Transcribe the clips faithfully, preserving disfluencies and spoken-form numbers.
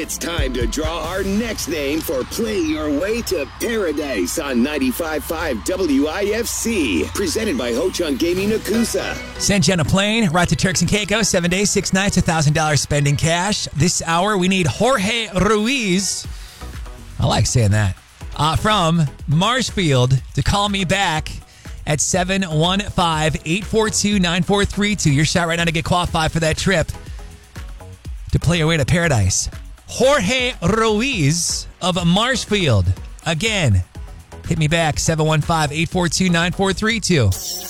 It's time to draw our next name for Play Your Way to Paradise on ninety-five point five W I F C. Presented by Ho Chunk Gaming Nakusa. Send you on a plane, right to Turks and Caicos, seven days, six nights, one thousand dollars spending cash. This hour, we need Jorge Ruiz. I like saying that. Uh, from Marshfield to call me back at seven one five, eight four two, nine four three two. Your shot right now to get qualified for that trip to Play Your Way to Paradise. Jorge Ruiz of Marshfield. Again, hit me back, seven one five, eight four two, nine four three two.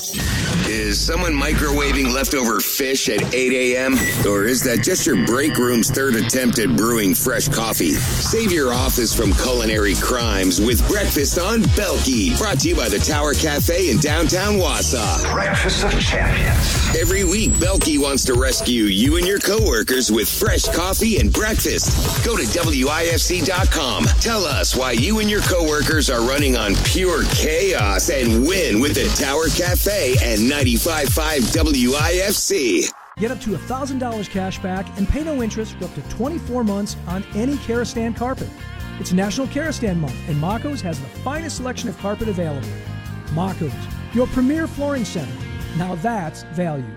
Is someone microwaving leftover fish at eight a.m.? Or is that just your break room's third attempt at brewing fresh coffee? Save your office from culinary crimes with Breakfast on Belky. Brought to you by the Tower Cafe in downtown Wausau. Breakfast of Champions. Every week, Belky wants to rescue you and your coworkers with fresh coffee and breakfast. Go to W I F C dot com. Tell us why you and your coworkers are running on pure chaos and win with the Tower Cafe and ninety-five point five W I F C. Get up to one thousand dollars cash back and pay no interest for up to twenty-four months on any Karastan carpet. It's National Karastan Month, and Mako's has the finest selection of carpet available. Mako's, your premier flooring center. Now that's value.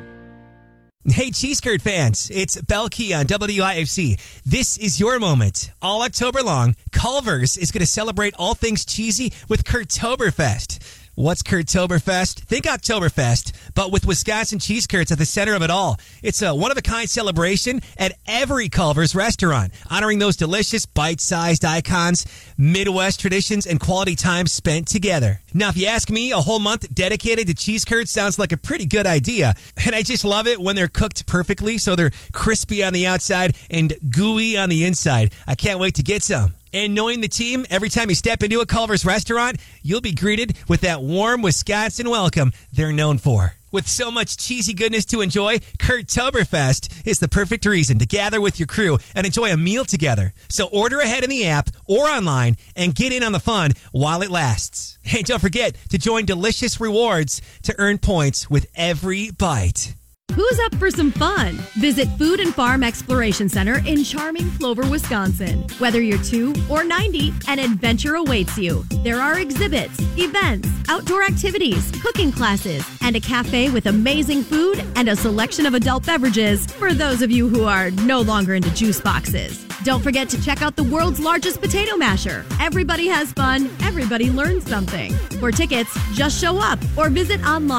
Hey, Cheese Curd fans, it's Belky on W I F C. This is your moment. All October long, Culver's is going to celebrate all things cheesy with Kurtoberfest. What's Kurtoberfest? Think Oktoberfest, but with Wisconsin cheese curds at the center of it all. It's a one-of-a-kind celebration at every Culver's restaurant, honoring those delicious, bite-sized icons, Midwest traditions, and quality time spent together. Now, if you ask me, a whole month dedicated to cheese curds sounds like a pretty good idea. And I just love it when they're cooked perfectly, so they're crispy on the outside and gooey on the inside. I can't wait to get some. And knowing the team, every time you step into a Culver's restaurant, you'll be greeted with that warm Wisconsin welcome they're known for. With so much cheesy goodness to enjoy, Kurtoberfest is the perfect reason to gather with your crew and enjoy a meal together. So order ahead in the app or online and get in on the fun while it lasts. And don't forget to join delicious rewards to earn points with every bite. Who's up for some fun? Visit Food and Farm Exploration Center in charming Plover, Wisconsin. Whether you're two or ninety, an adventure awaits you. There are exhibits, events, outdoor activities, cooking classes, and a cafe with amazing food and a selection of adult beverages for those of you who are no longer into juice boxes. Don't forget to check out the world's largest potato masher. Everybody has fun. Everybody learns something. For tickets, just show up or visit online.